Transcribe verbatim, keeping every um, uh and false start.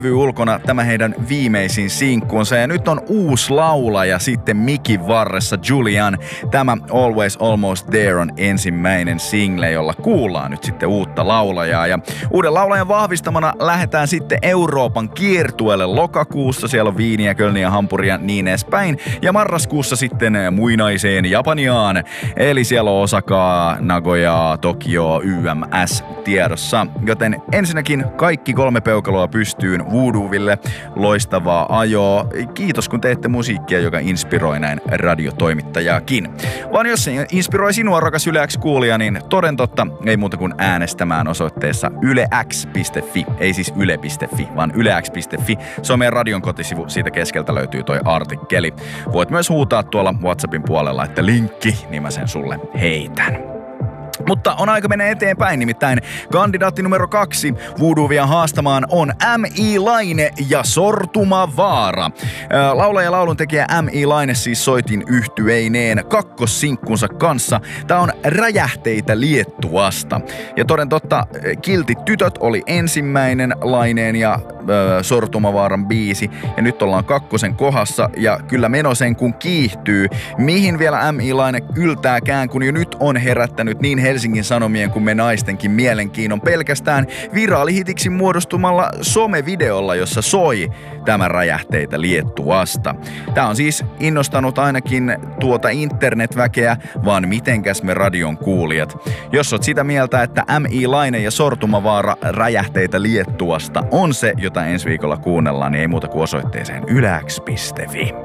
ulkona tämä heidän viimeisin sinkkunsa ja nyt on uusi laulaja sitten mikin varressa Julian. Tämä Always Almost There on ensimmäinen single, jolla kuullaan nyt sitten uutta laulajaa ja uuden laulajan vahvistamana lähdetään sitten Euroopan kiertueelle lokakuussa. Siellä on Viiniä, Kölniä, Hampuria niin edespäin ja marraskuussa sitten muinaiseen Japaniaan. Eli siellä on Osakaa, Nagoyaa, Tokio, Y M S tiedossa. Joten ensinnäkin kaikki kolme peukaloa pystyyn Voodooille, loistavaa ajoa. Kiitos kun teette musiikkia, joka inspiroi näin radiotoimittajaakin. Vaan jos se inspiroi sinua, rakas Yle X-kuulija, niin toden totta ei muuta kuin äänestämään osoitteessa ylex piste fi. Ei siis yle piste fi, vaan ylex piste fi. Se on meidän radion kotisivu, siitä keskeltä löytyy toi artikkeli. Voit myös huutaa tuolla WhatsAppin puolella, että linkki, niin mä sen sulle heitän. Mutta on aika mennä eteenpäin, nimittäin kandidaatti numero kaksi Voodooia haastamaan on M I Laine ja Sortuma Vaara. Laulaja ja lauluntekijä M I Laine siis soitin yhtyeineen kakkossinkkunsa kanssa. Tää on Räjähteitä Liettuasta. Ja toden totta, Kiltit tytöt oli ensimmäinen Laineen ja ö, Sortuma Vaaran biisi. Ja nyt ollaan kakkosen kohdassa ja kyllä meno sen kun kiihtyy. Mihin vielä M I Laine yltääkään, kun jo nyt on herättänyt niin Helsingin Sanomien kuin me naistenkin mielenkiinnon pelkästään viraalihitiksi muodostumalla somevideolla, jossa soi tämä Räjähteitä Liettuasta. Tää on siis innostanut ainakin tuota internetväkeä, vaan mitenkäs me radion kuulijat. Jos oot sitä mieltä, että M I Laine ja Sortuma Vaara Räjähteitä Liettuasta on se, jota ensi viikolla kuunnellaan, niin ei muuta kuin osoitteeseen ylex piste fi.